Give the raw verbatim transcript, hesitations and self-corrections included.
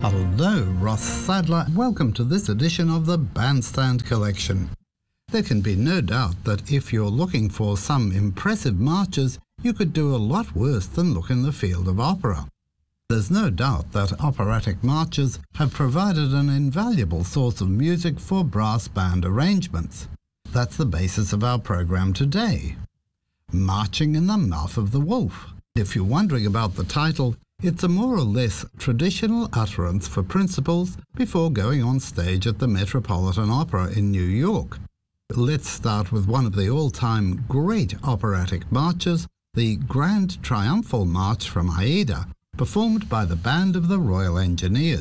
Hello, Ross Sadler. Welcome to this edition of the Bandstand Collection. There can be no doubt that if you're looking for some impressive marches, you could do a lot worse than look in the field of opera. There's no doubt that operatic marches have provided an invaluable source of music for brass band arrangements. That's the basis of our program today. Marching in the Mouth of the Wolf. If you're wondering about the title, it's a more or less traditional utterance for principals before going on stage at the Metropolitan Opera in New York. Let's start with one of the all-time great operatic marches, the Grand Triumphal March from Aida, performed by the Band of the Royal Engineers.